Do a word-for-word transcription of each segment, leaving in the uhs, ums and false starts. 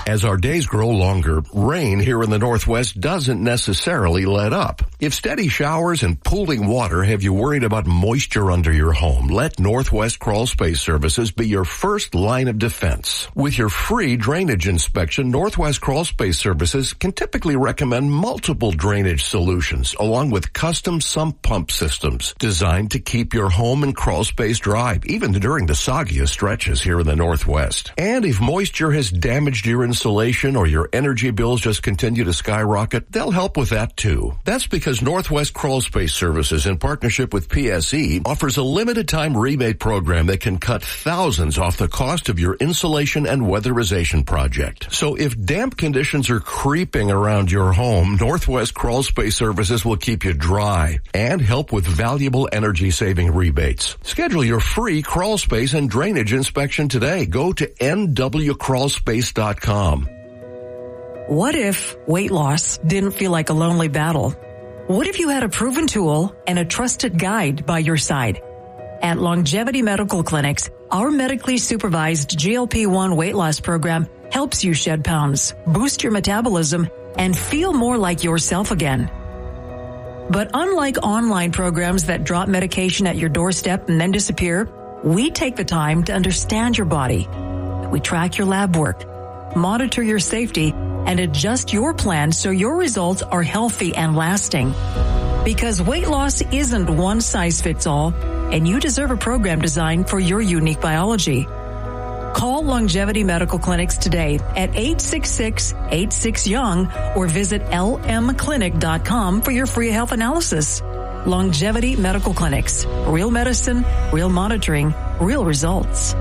As our days grow longer, rain here in the Northwest doesn't necessarily let up. If steady showers and pooling water have you worried about moisture under your home, let Northwest Crawl Space Services be your first line of defense. With your free drainage inspection, Northwest Crawl Space Services can typically recommend multiple drainage solutions along with custom sump pump systems designed to keep your home and crawl space dry, even during the soggiest stretches here in the Northwest. And if moisture has damaged your insulation or your energy bills just continue to skyrocket, they'll help with that too. That's because Northwest Crawl Space Services, in partnership with P S E, offers a limited time rebate program that can cut thousands off the cost of your insulation and weatherization project. So if damp conditions are creeping around your home, Northwest Crawl Space Services will keep you dry and help with valuable energy saving rebates. Schedule your free crawl space and drainage inspection today. Go to N W crawl space dot com. What if weight loss didn't feel like a lonely battle? What if you had a proven tool and a trusted guide by your side? At Longevity Medical Clinics, our medically supervised G L P one weight loss program helps you shed pounds, boost your metabolism, and feel more like yourself again. But unlike online programs that drop medication at your doorstep and then disappear, we take the time to understand your body. We track your lab work, monitor your safety, and adjust your plan so your results are healthy and lasting. Because weight loss isn't one size fits all, and you deserve a program designed for your unique biology. Call Longevity Medical Clinics today at eight six six, eight six, young or visit L M clinic dot com for your free health analysis. Longevity Medical Clinics. Real medicine, real monitoring, real results.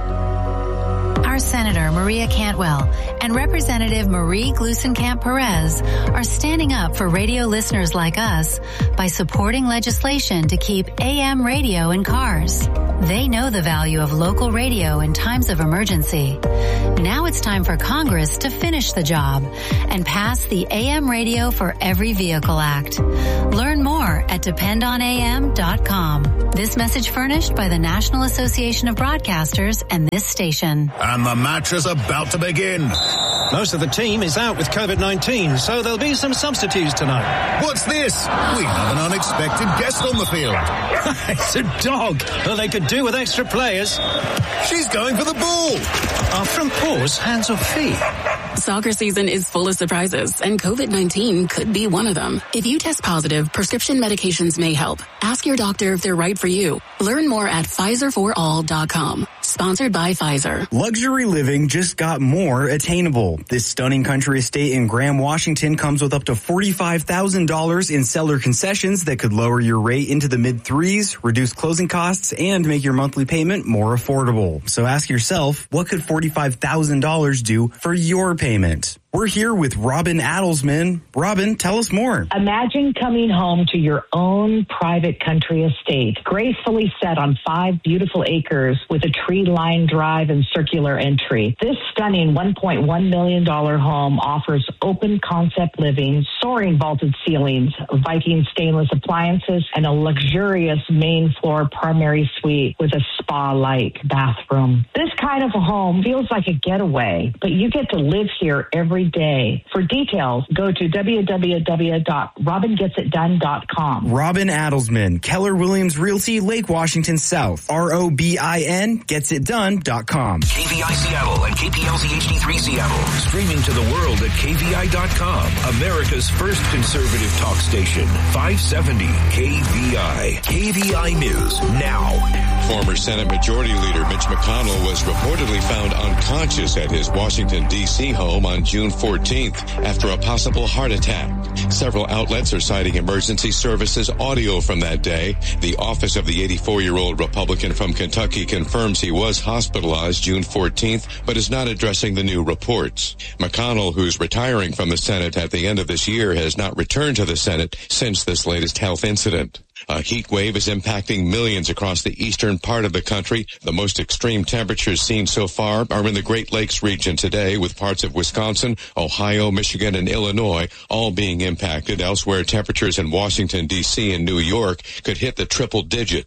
Our Senator Maria Cantwell and Representative Marie Gluesenkamp-Perez are standing up for radio listeners like us by supporting legislation to keep A M radio in cars. They know the value of local radio in times of emergency. Now it's time for Congress to finish the job and pass the A M Radio for Every Vehicle Act. Learn more at depend on A M dot com. This message furnished by the National Association of Broadcasters and this station. And the match is about to begin. Most of the team is out with COVID nineteen, so there'll be some substitutes tonight. What's this? We have an unexpected guest on the field. It's a dog. Well, they could do with extra players. She's going for the ball. Are front paws hands or feet? Soccer season is full of surprises, and COVID nineteen could be one of them. If you test positive, prescription medications may help. Ask your doctor if they're right for you. Learn more at Pfizer for all dot com. Sponsored by Pfizer. Luxury living just got more attainable. This stunning country estate in Graham, Washington comes with up to forty-five thousand dollars in seller concessions that could lower your rate into the mid threes, reduce closing costs, and make your monthly payment more affordable. So ask yourself, what could forty-five thousand dollars do for your payment? We're here with Robin Adelsman. Robin, tell us more. Imagine coming home to your own private country estate, gracefully set on five beautiful acres with a tree-lined drive and circular entry. This stunning one point one million dollars home offers open-concept living, soaring vaulted ceilings, Viking stainless appliances, and a luxurious main floor primary suite with a spa-like bathroom. This kind of a home feels like a getaway, but you get to live here every day. For details, go to w w w dot robin gets it done dot com. Robin Adelsman, Keller Williams Realty, Lake Washington South. R O B I N gets it done dot com. K V I Seattle and K P L Z H D three Seattle. Streaming to the world at K V I dot com. America's first conservative talk station. five seventy K V I. K V I News now. Former Senate Majority Leader Mitch McConnell was reportedly found unconscious at his Washington, D C home on June fourteenth after a possible heart attack. Several outlets are citing emergency services audio from that day. The office of the eighty-four-year-old Republican from Kentucky confirms he was hospitalized June fourteenth, but is not addressing the new reports. McConnell, who's retiring from the Senate at the end of this year, has not returned to the Senate since this latest health incident. A heat wave is impacting millions across the eastern part of the country. The most extreme temperatures seen so far are in the Great Lakes region today, with parts of Wisconsin, Ohio, Michigan, and Illinois all being impacted. Elsewhere, temperatures in Washington, D C and New York could hit the triple digits.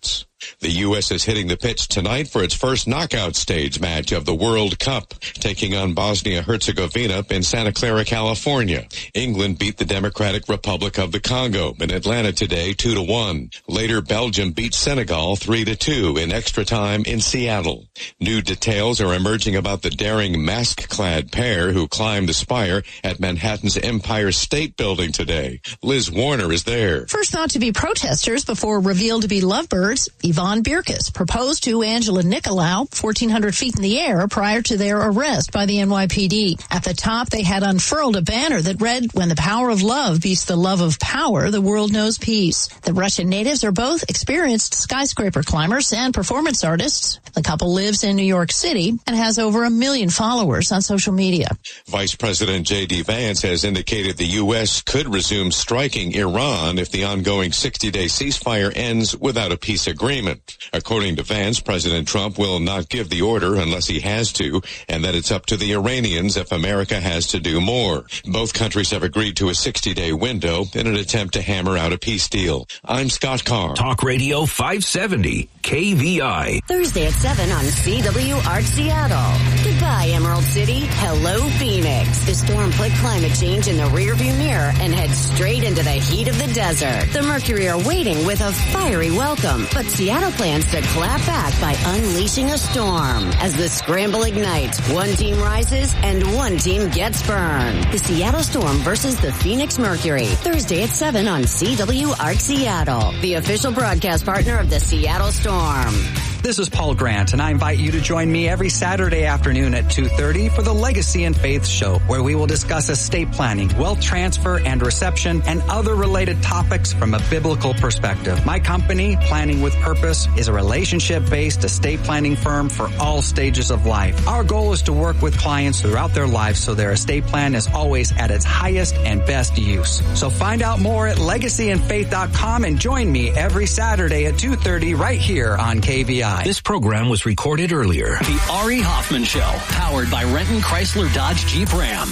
The U S is hitting the pitch tonight for its first knockout stage match of the World Cup, taking on Bosnia-Herzegovina in Santa Clara, California. England beat the Democratic Republic of the Congo in Atlanta today two to one. Later, Belgium beat Senegal three to two in extra time in Seattle. New details are emerging about the daring mask-clad pair who climbed the spire at Manhattan's Empire State Building today. Liz Warner is there. First thought to be protesters before revealed to be lovebirds, Yvonne Birkus proposed to Angela Nicolau fourteen hundred feet in the air prior to their arrest by the N Y P D. At the top, they had unfurled a banner that read, "When the power of love beats the love of power, the world knows peace." The Russian natives are both experienced skyscraper climbers and performance artists. The couple lives in New York City and has over a million followers on social media. Vice President J D Vance has indicated the U S could resume striking Iran if the ongoing sixty-day ceasefire ends without a peace agreement. According to Vance, President Trump will not give the order unless he has to, and that it's up to the Iranians if America has to do more. Both countries have agreed to a sixty-day window in an attempt to hammer out a peace deal. I'm Scott Carr. Talk Radio five seventy, K V I. Thursday at seven on C W R Seattle. Goodbye, Emerald City. Hello, Phoenix. The storm put climate change in the rearview mirror and heads straight into the heat of the desert. The Mercury are waiting with a fiery welcome, but Seattle plans to clap back by unleashing a storm. As the scramble ignites, one team rises and one team gets burned. The Seattle Storm versus the Phoenix Mercury. Thursday at seven on C W R Seattle, the official broadcast partner of the Seattle Storm. This is Paul Grant, and I invite you to join me every Saturday afternoon at two thirty for the Legacy and Faith Show, where we will discuss estate planning, wealth transfer and reception, and other related topics from a biblical perspective. My company, Planning with Purpose, is a relationship-based estate planning firm for all stages of life. Our goal is to work with clients throughout their lives so their estate plan is always at its highest and best use. So find out more at legacy and faith dot com and join me every Saturday at two thirty right here on K V I. This program was recorded earlier. The Ari Hoffman Show, powered by Renton Chrysler Dodge Jeep Ram.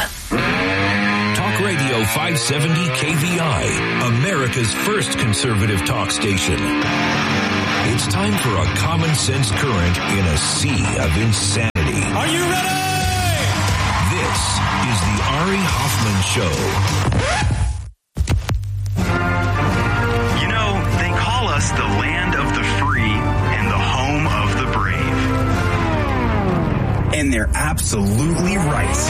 Talk Radio five seventy K V I, America's first conservative talk station. It's time for a common sense current in a sea of insanity. Are you ready? This is the Ari Hoffman Show. You know, they call us the land of the free and the home of the brave. And they're absolutely right.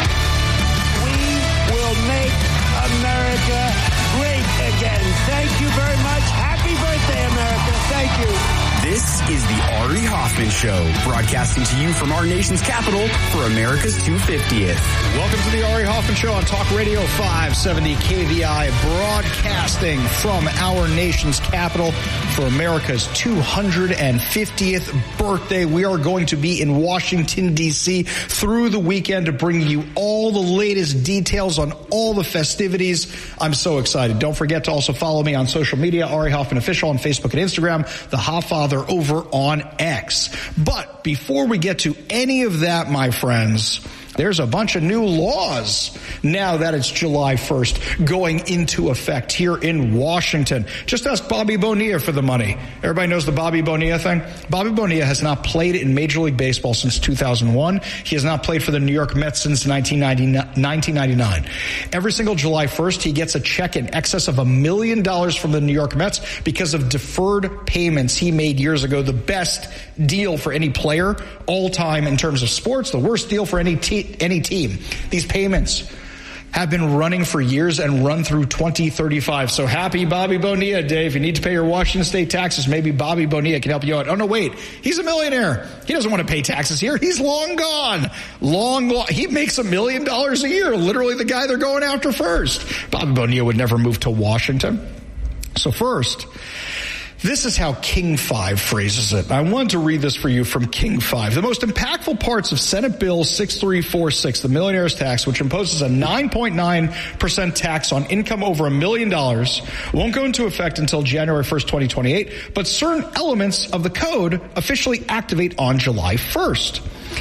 We will make America great again. Thank you very much. Happy birthday, America. Thank you. This is the Ari Hoffman Show, broadcasting to you from our nation's capital for America's two hundred fiftieth. Welcome to the Ari Hoffman Show on Talk Radio five seventy K V I, broadcasting from our nation's capital for America's two hundred fiftieth birthday. We are going to be in Washington, D C through the weekend to bring you all the latest details on all the festivities. I'm so excited. Don't forget to also follow me on social media, Ari Hoffman Official on Facebook and Instagram, The Hofffather over on X. But before we get to any of that, my friends, there's a bunch of new laws now that it's July first going into effect here in Washington. Just ask Bobby Bonilla for the money. Everybody knows the Bobby Bonilla thing? Bobby Bonilla has not played in Major League Baseball since two thousand one. He has not played for the New York Mets since nineteen ninety-nine. Every single July first, he gets a check in excess of a million dollars from the New York Mets because of deferred payments he made years ago. The best deal for any player all time in terms of sports, the worst deal for any team. Any team. These payments have been running for years and run through twenty thirty-five. So happy Bobby Bonilla Day. If you need to pay your Washington State taxes, maybe Bobby Bonilla can help you out. Oh, no, wait. He's a millionaire. He doesn't want to pay taxes here. He's long gone. Long, long. He makes a million dollars a year. Literally the guy they're going after first. Bobby Bonilla would never move to Washington. So first, this is how King five phrases it. I wanted to read this for you from King five. The most impactful parts of Senate Bill six three four six, the millionaire's tax, which imposes a nine point nine percent tax on income over a million dollars, won't go into effect until January first, twenty twenty-eight, but certain elements of the code officially activate on July first.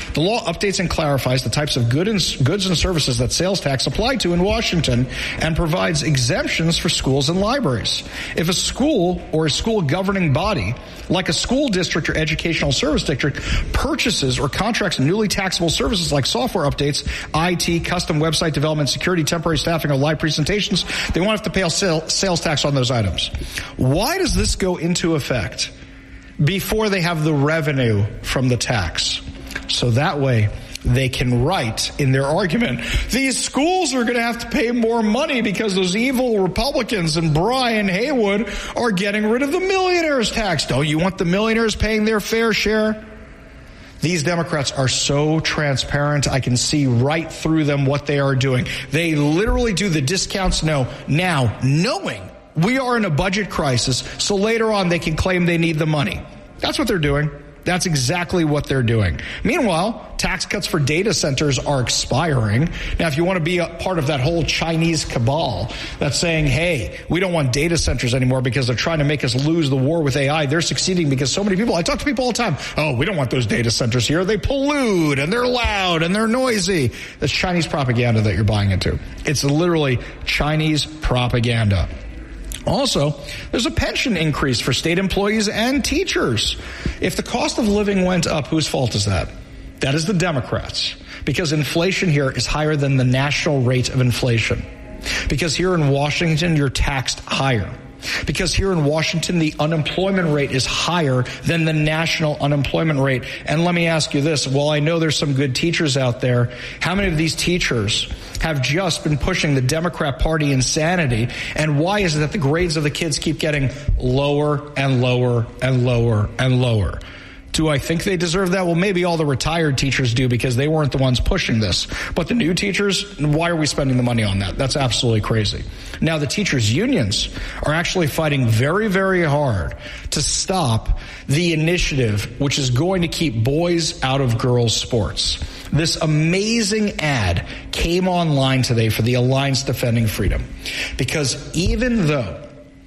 The law updates and clarifies the types of good and, goods and services that sales tax apply to in Washington and provides exemptions for schools and libraries. If a school or a school governing body, like a school district or educational service district, purchases or contracts newly taxable services like software updates, I T, custom website development, security, temporary staffing, or live presentations, they won't have to pay sales tax on those items. Why does this go into effect before they have the revenue from the tax? So that way they can write in their argument, these schools are going to have to pay more money because those evil Republicans and Brian Haywood are getting rid of the millionaires tax. Don't you want the millionaires paying their fair share? These Democrats are so transparent. I can see right through them what they are doing. They literally do the discounts no, now, knowing we are in a budget crisis, so later on they can claim they need the money. That's what they're doing. That's exactly what they're doing. Meanwhile, tax cuts for data centers are expiring. Now, if you want to be a part of that whole Chinese cabal that's saying, hey, we don't want data centers anymore because they're trying to make us lose the war with A I, they're succeeding because so many people, I talk to people all the time, oh, we don't want those data centers here. They pollute and they're loud and they're noisy. That's Chinese propaganda that you're buying into. It's literally Chinese propaganda. Also, there's a pension increase for state employees and teachers. If the cost of living went up, whose fault is that? That is the Democrats. Because inflation here is higher than the national rate of inflation. Because here in Washington, you're taxed higher. Because here in Washington, the unemployment rate is higher than the national unemployment rate. And let me ask you this. While I know there's some good teachers out there, how many of these teachers have just been pushing the Democrat Party insanity? And why is it that the grades of the kids keep getting lower and lower and lower and lower? Do I think they deserve that? Well, maybe all the retired teachers do because they weren't the ones pushing this. But the new teachers, why are we spending the money on that? That's absolutely crazy. Now, the teachers' unions are actually fighting very, very hard to stop the initiative which is going to keep boys out of girls' sports. This amazing ad came online today for the Alliance Defending Freedom. Because even though,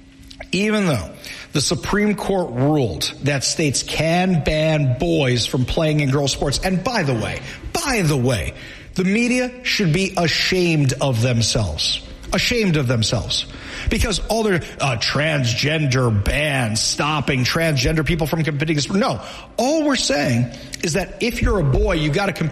even though the Supreme Court ruled that states can ban boys from playing in girls' sports. And by the way, by the way, the media should be ashamed of themselves. Ashamed of themselves. Because all their uh, transgender bans, stopping transgender people from competing in sports. No, all we're saying is that if you're a boy, you got to compete